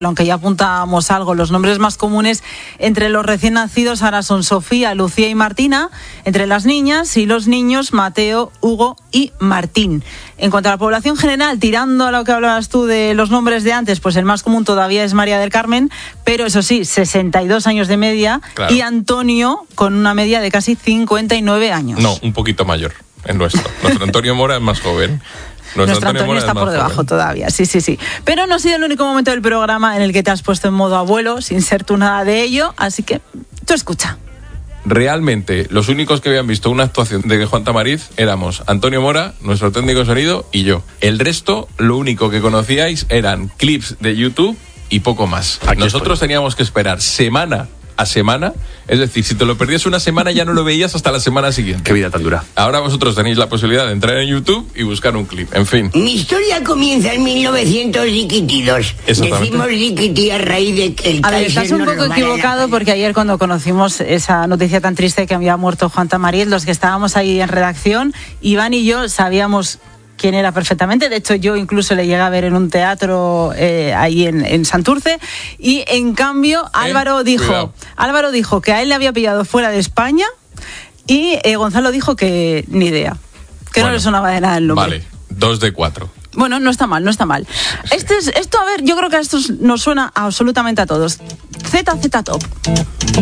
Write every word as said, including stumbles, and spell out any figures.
Aunque ya apuntábamos algo, los nombres más comunes entre los recién nacidos ahora son Sofía, Lucía y Martina, entre las niñas, y los niños Mateo, Hugo y Martín. En cuanto a la población general, tirando a lo que hablabas tú de los nombres de antes, pues el más común todavía es María del Carmen, pero eso sí, sesenta y dos años de media, claro. Y Antonio con una media de casi cincuenta y nueve años. No, un poquito mayor, en nuestro. Nuestro Antonio Mora es más joven. Nuestro, Nuestro Antonio, Antonio está por debajo joven. Todavía, sí, sí, sí. Pero no ha sido el único momento del programa en el que te has puesto en modo abuelo, sin ser tú nada de ello, así que tú escucha. Realmente, los únicos que habían visto una actuación de Juan Tamariz éramos Antonio Mora, nuestro técnico de sonido, y yo. El resto, lo único que conocíais eran clips de YouTube y poco más. Aquí Nosotros estoy. Teníamos que esperar semana a semana, es decir, si te lo perdías una semana ya no lo veías hasta la semana siguiente. Qué vida tan dura. Ahora vosotros tenéis la posibilidad de entrar en YouTube y buscar un clip, en fin. Mi historia comienza en mil novecientos diquitidos. Decimos diquití a raíz de que el A ver, estás un poco equivocado porque ayer cuando conocimos esa noticia tan triste que había muerto Juan Tamariz, los que estábamos ahí en redacción, Iván y yo sabíamos quién era perfectamente. De hecho, yo incluso le llegué a ver en un teatro eh, ahí en, en Santurce. Y en cambio, Álvaro eh, dijo cuidado. Álvaro dijo que a él le había pillado fuera de España y eh, Gonzalo dijo que ni idea, que bueno, no le sonaba de nada el nombre. Vale, dos de cuatro. Bueno, no está mal, no está mal. Sí. Este es, esto, a ver, yo creo que a esto nos suena absolutamente a todos. Z Z Top.